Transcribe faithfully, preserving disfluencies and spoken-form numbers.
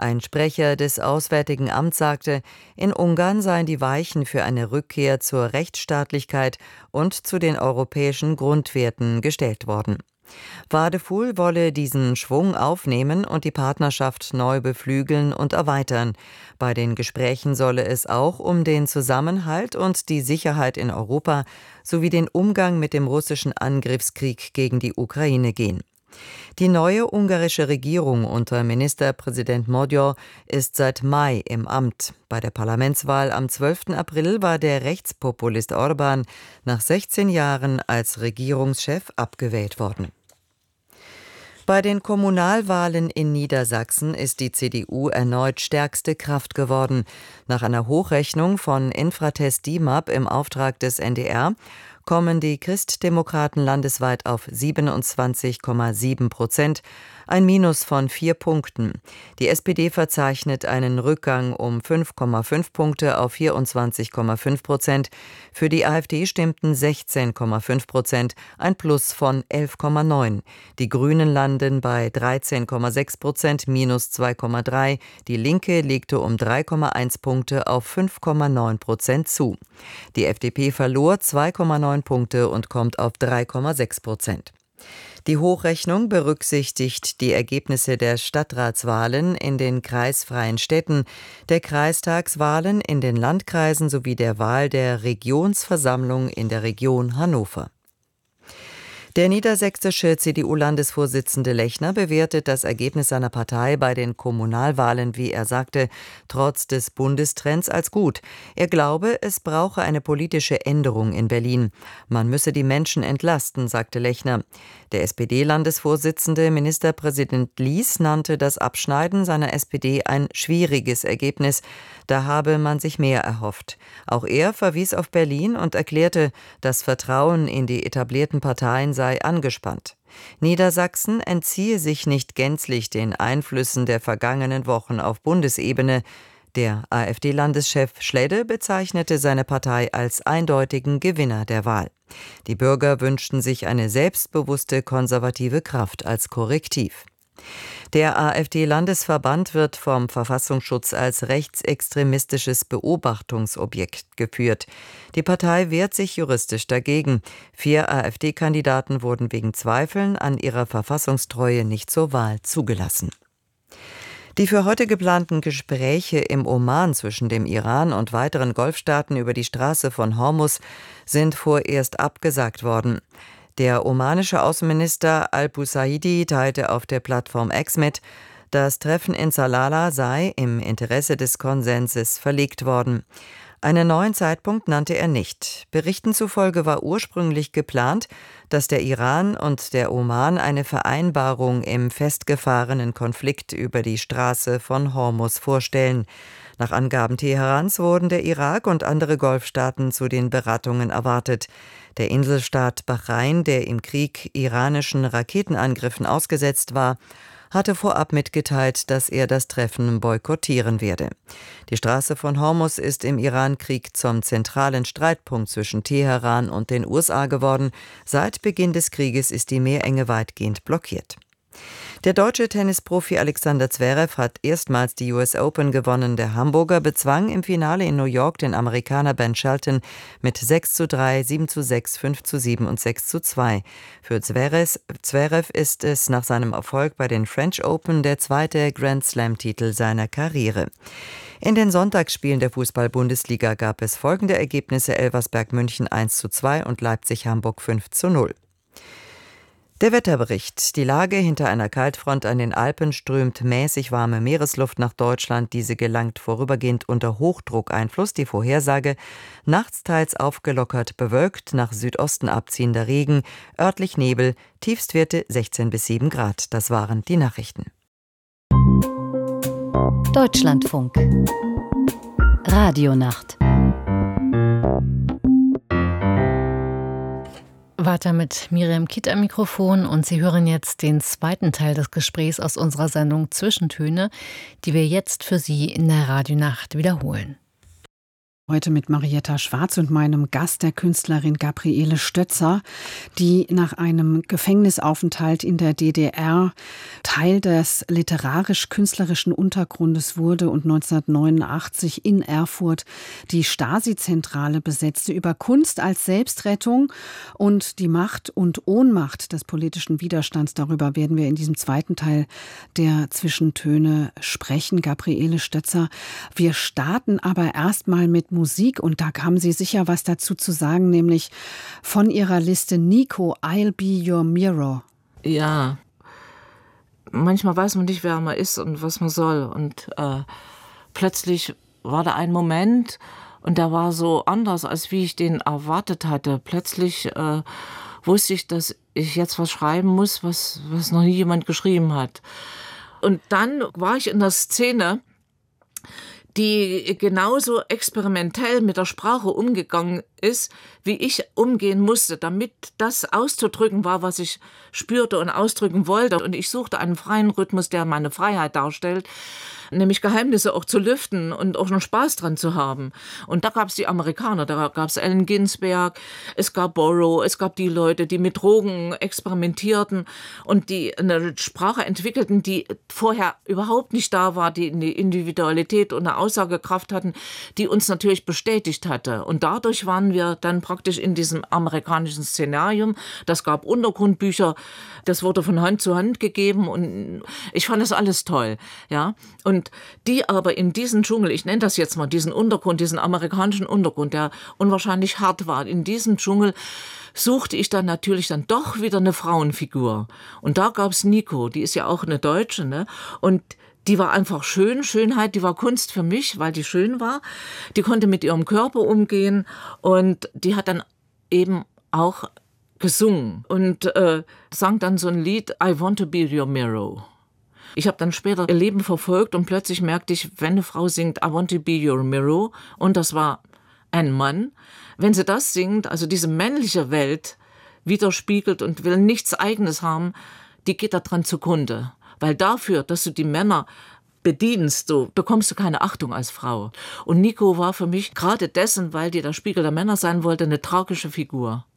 Ein Sprecher des Auswärtigen Amts sagte, in Ungarn seien die Weichen für eine Rückkehr zur Rechtsstaatlichkeit und zu den europäischen Grundwerten gestellt worden. Vadeful wolle diesen Schwung aufnehmen und die Partnerschaft neu beflügeln und erweitern. Bei den Gesprächen solle es auch um den Zusammenhalt und die Sicherheit in Europa sowie den Umgang mit dem russischen Angriffskrieg gegen die Ukraine gehen. Die neue ungarische Regierung unter Ministerpräsident Magyar ist seit Mai im Amt. Bei der Parlamentswahl am zwölften April war der Rechtspopulist Orbán nach sechzehn Jahren als Regierungschef abgewählt worden. Bei den Kommunalwahlen in Niedersachsen ist die C D U erneut stärkste Kraft geworden. Nach einer Hochrechnung von Infratest DIMAP im Auftrag des N D R kommen die Christdemokraten landesweit auf siebenundzwanzig Komma sieben Prozent, ein Minus von vier Punkten. Die S P D verzeichnet einen Rückgang um fünf Komma fünf Punkte auf vierundzwanzig Komma fünf Prozent. Für die AfD stimmten sechzehn Komma fünf Prozent, ein Plus von elf Komma neun. Die Grünen landen bei dreizehn Komma sechs Prozent, minus zwei Komma drei. Die Linke legte um drei Komma eins Punkte auf fünf Komma neun Prozent zu. Die F D P verlor zwei Komma neun Punkte und kommt auf drei Komma sechs Prozent. Die Hochrechnung berücksichtigt die Ergebnisse der Stadtratswahlen in den kreisfreien Städten, der Kreistagswahlen in den Landkreisen sowie der Wahl der Regionsversammlung in der Region Hannover. Der niedersächsische C D U-Landesvorsitzende Lechner bewertet das Ergebnis seiner Partei bei den Kommunalwahlen, wie er sagte, trotz des Bundestrends als gut. Er glaube, es brauche eine politische Änderung in Berlin. Man müsse die Menschen entlasten, sagte Lechner. Der S P D-Landesvorsitzende Ministerpräsident Lies nannte das Abschneiden seiner S P D ein schwieriges Ergebnis. Da habe man sich mehr erhofft. Auch er verwies auf Berlin und erklärte, das Vertrauen in die etablierten Parteien sei angespannt. Niedersachsen entziehe sich nicht gänzlich den Einflüssen der vergangenen Wochen auf Bundesebene. Der AfD-Landeschef Schledde bezeichnete seine Partei als eindeutigen Gewinner der Wahl. Die Bürger wünschten sich eine selbstbewusste konservative Kraft als Korrektiv. Der AfD-Landesverband wird vom Verfassungsschutz als rechtsextremistisches Beobachtungsobjekt geführt. Die Partei wehrt sich juristisch dagegen. Vier AfD-Kandidaten wurden wegen Zweifeln an ihrer Verfassungstreue nicht zur Wahl zugelassen. Die für heute geplanten Gespräche im Oman zwischen dem Iran und weiteren Golfstaaten über die Straße von Hormuz sind vorerst abgesagt worden. Der omanische Außenminister Al-Busaidi teilte auf der Plattform X mit, das Treffen in Salalah sei im Interesse des Konsenses verlegt worden. Einen neuen Zeitpunkt nannte er nicht. Berichten zufolge war ursprünglich geplant, dass der Iran und der Oman eine Vereinbarung im festgefahrenen Konflikt über die Straße von Hormuz vorstellen. Nach Angaben Teherans wurden der Irak und andere Golfstaaten zu den Beratungen erwartet. Der Inselstaat Bahrain, der im Krieg iranischen Raketenangriffen ausgesetzt war, hatte vorab mitgeteilt, dass er das Treffen boykottieren werde. Die Straße von Hormuz ist im Iran-Krieg zum zentralen Streitpunkt zwischen Teheran und den U S A geworden. Seit Beginn des Krieges ist die Meerenge weitgehend blockiert. Der deutsche Tennisprofi Alexander Zverev hat erstmals die U S Open gewonnen. Der Hamburger bezwang im Finale in New York den Amerikaner Ben Shelton mit sechs zu drei, sieben zu sechs, fünf zu sieben und sechs zu zwei. Für Zverev, Zverev ist es nach seinem Erfolg bei den French Open der zweite Grand-Slam-Titel seiner Karriere. In den Sonntagsspielen der Fußball-Bundesliga gab es folgende Ergebnisse: Elversberg München eins zu zwei und Leipzig-Hamburg fünf zu null. Der Wetterbericht. Die Lage hinter einer Kaltfront an den Alpen strömt mäßig warme Meeresluft nach Deutschland. Diese gelangt vorübergehend unter Hochdruckeinfluss. Die Vorhersage: nachts teils aufgelockert bewölkt, nach Südosten abziehender Regen, örtlich Nebel, Tiefstwerte sechzehn bis sieben Grad. Das waren die Nachrichten. Deutschlandfunk. Radionacht. Weiter mit Miriam Kitt am Mikrofon und Sie hören jetzt den zweiten Teil des Gesprächs aus unserer Sendung Zwischentöne, die wir jetzt für Sie in der Radionacht wiederholen. Heute mit Marietta Schwarz und meinem Gast, der Künstlerin Gabriele Stötzer, die nach einem Gefängnisaufenthalt in der D D R Teil des literarisch-künstlerischen Untergrundes wurde und neunzehnhundertneunundachtzig in Erfurt die Stasi-Zentrale besetzte. Über Kunst als Selbstrettung und die Macht und Ohnmacht des politischen Widerstands, darüber werden wir in diesem zweiten Teil der Zwischentöne sprechen. Gabriele Stötzer, wir starten aber erstmal mit Musik und da haben Sie sicher was dazu zu sagen, nämlich von Ihrer Liste Nico, I'll Be Your Mirror. Ja, manchmal weiß man nicht, wer man ist und was man soll und äh, plötzlich war da ein Moment und der war so anders, als wie ich den erwartet hatte. Plötzlich äh, wusste ich, dass ich jetzt was schreiben muss, was, was noch nie jemand geschrieben hat. Und dann war ich in der Szene, die genauso experimentell mit der Sprache umgegangen ist, wie ich umgehen musste, damit das auszudrücken war, was ich spürte und ausdrücken wollte. Und ich suchte einen freien Rhythmus, der meine Freiheit darstellt, nämlich Geheimnisse auch zu lüften und auch noch Spaß dran zu haben. Und da gab es die Amerikaner, da gab es Allen Ginsberg, es gab Borrow, es gab die Leute, die mit Drogen experimentierten und die eine Sprache entwickelten, die vorher überhaupt nicht da war, die eine Individualität und eine Aussagekraft hatten, die uns natürlich bestätigt hatte. Und dadurch waren wir dann praktisch in diesem amerikanischen Szenarium. Das gab Untergrundbücher, das wurde von Hand zu Hand gegeben und ich fand das alles toll, ja. Und die aber in diesen Dschungel, ich nenne das jetzt mal diesen Untergrund, diesen amerikanischen Untergrund, der unwahrscheinlich hart war, in diesem Dschungel suchte ich dann natürlich dann doch wieder eine Frauenfigur. Und da gab es Nico, die ist ja auch eine Deutsche, ne? Und die war einfach schön, Schönheit, die war Kunst für mich, weil die schön war. Die konnte mit ihrem Körper umgehen und die hat dann eben auch gesungen und äh, sang dann so ein Lied, I Want to Be Your Mirror. Ich habe dann später ihr Leben verfolgt und plötzlich merkte ich, wenn eine Frau singt, I want to be your mirror, und das war ein Mann, wenn sie das singt, also diese männliche Welt widerspiegelt und will nichts Eigenes haben, die geht da dran zugrunde. Weil dafür, dass du die Männer bedienst, so bekommst du keine Achtung als Frau. Und Nico war für mich gerade dessen, weil die der Spiegel der Männer sein wollte, eine tragische Figur.